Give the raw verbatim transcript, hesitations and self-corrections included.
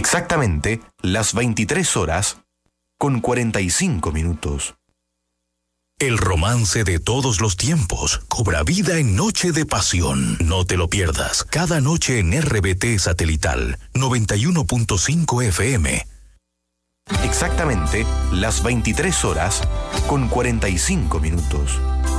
Exactamente las veintitrés horas con cuarenta y cinco minutos. El romance de todos los tiempos cobra vida en Noche de Pasión. No te lo pierdas, cada noche en R B T Satelital noventa y uno punto cinco F M. Exactamente las veintitrés horas con cuarenta y cinco minutos.